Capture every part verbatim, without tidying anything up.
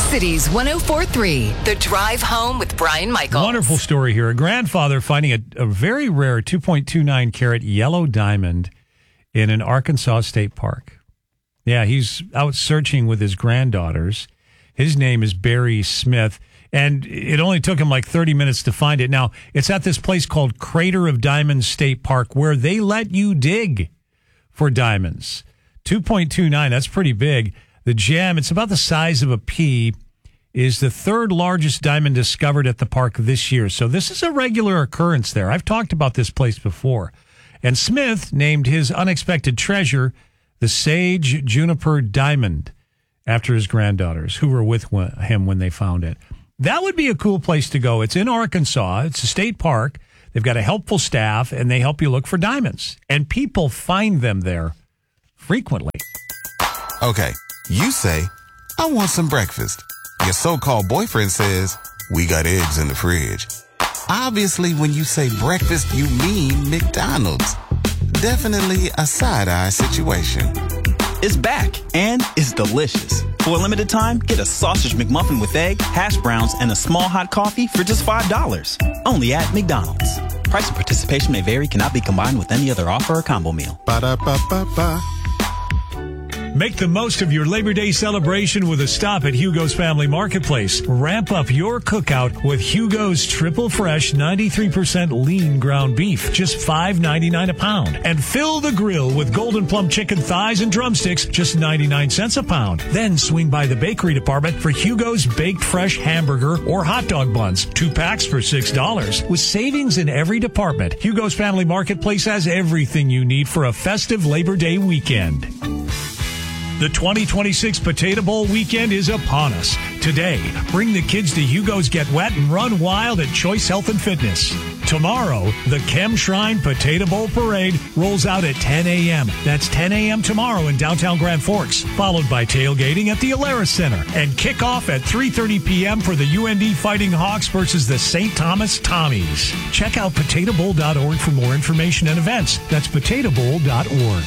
Cities one oh four point three, The Drive Home with Brian Michaels. Wonderful story here. A grandfather finding a, a very rare two point two nine carat yellow diamond in an Arkansas state park. Yeah, he's out searching with his granddaughters. His name is Barry Smith, and it only took him like thirty minutes to find it. Now, it's at this place called Crater of Diamonds State Park where they let you dig for diamonds. two point two nine, that's pretty big. The gem, it's about the size of a pea, is the third largest diamond discovered at the park this year. So this is a regular occurrence there. I've talked about this place before. And Smith named his unexpected treasure the Sage Juniper Diamond after his granddaughters who were with him when they found it. That would be a cool place to go. It's in Arkansas. It's a state park. They've got a helpful staff, and they help you look for diamonds. And people find them there frequently. Okay, you say, I want some breakfast. Your so-called boyfriend says, we got eggs in the fridge. Obviously, when you say breakfast, you mean McDonald's. Definitely a side-eye situation. It's back, and it's delicious. For a limited time, get a sausage McMuffin with egg, hash browns, and a small hot coffee for just five dollars. Only at McDonald's. Price and participation may vary, cannot be combined with any other offer or combo meal. Ba-da-ba-ba-ba. Make the most of your Labor Day celebration with a stop at Hugo's Family Marketplace. Ramp up your cookout with Hugo's Triple Fresh ninety-three percent lean ground beef, just five ninety-nine a pound. And fill the grill with Golden Plum chicken thighs and drumsticks, just ninety-nine cents a pound. Then swing by the bakery department for Hugo's Baked Fresh hamburger or hot dog buns, two packs for six dollars. With savings in every department, Hugo's Family Marketplace has everything you need for a festive Labor Day weekend. The twenty twenty-six Potato Bowl weekend is upon us. Today, bring the kids to Hugo's Get Wet and Run Wild at Choice Health and Fitness. Tomorrow, the Chem Shrine Potato Bowl Parade rolls out at ten a.m. That's ten a.m. tomorrow in downtown Grand Forks, followed by tailgating at the Alaris Center and kickoff at three thirty p.m. for the U N D Fighting Hawks versus the Saint Thomas Tommies. Check out potato bowl dot org for more information and events. That's potato bowl dot org.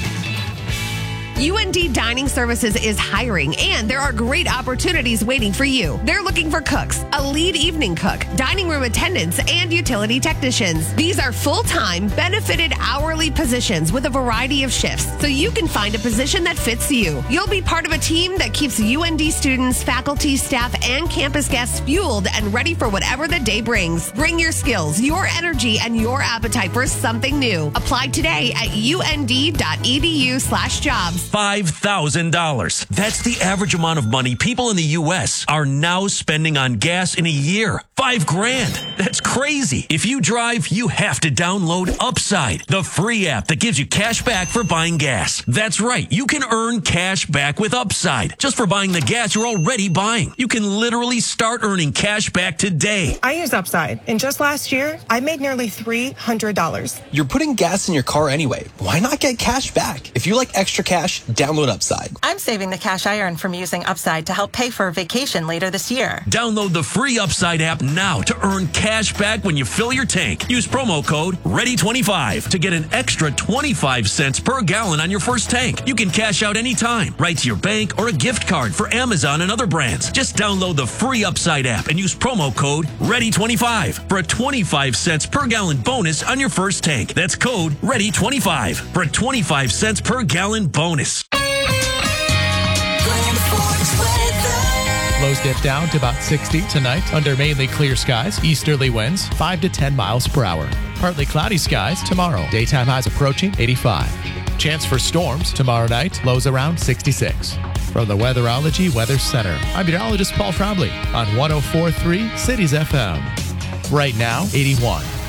U N D Dining Services is hiring, and there are great opportunities waiting for you. They're looking for cooks, a lead evening cook, dining room attendants, and utility technicians. These are full-time, benefited hourly positions with a variety of shifts, so you can find a position that fits you. You'll be part of a team that keeps U N D students, faculty, staff, and campus guests fueled and ready for whatever the day brings. Bring your skills, your energy, and your appetite for something new. Apply today at U N D dot E D U slash jobs. five thousand dollars. That's the average amount of money people in the U S are now spending on gas in a year. Five grand. That's crazy. If you drive, you have to download Upside, the free app that gives you cash back for buying gas. That's right. You can earn cash back with Upside just for buying the gas you're already buying. You can literally start earning cash back today. I use Upside, and just last year, I made nearly three hundred dollars. You're putting gas in your car anyway. Why not get cash back? If you like extra cash, download Upside. I'm saving the cash I earn from using Upside to help pay for a vacation later this year. Download the free Upside app now to earn cash back when you fill your tank. Use promo code ready twenty-five to get an extra twenty-five cents per gallon on your first tank. You can cash out anytime, right to your bank or a gift card for Amazon and other brands. Just download the free Upside app and use promo code ready twenty-five for a twenty-five cents per gallon bonus on your first tank. That's code ready twenty-five for a twenty-five cents per gallon bonus. Lows dip down to about sixty tonight under mainly clear skies. Easterly winds five to ten miles per hour. Partly cloudy skies tomorrow. Daytime highs approaching eighty-five. Chance for storms tomorrow night. Lows around sixty-six. From the Weatherology Weather Center, I'm meteorologist Paul Trombley on one oh four point three Cities F M. Right now, eighty-one.